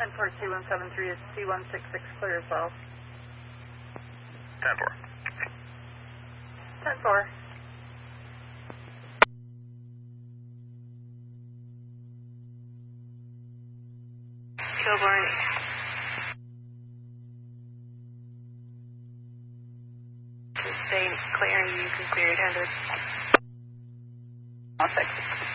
10-4, C173 is C166 clear as well. 10-4. 10-4. Kilborn. Stay clear, you can clear 800. 6.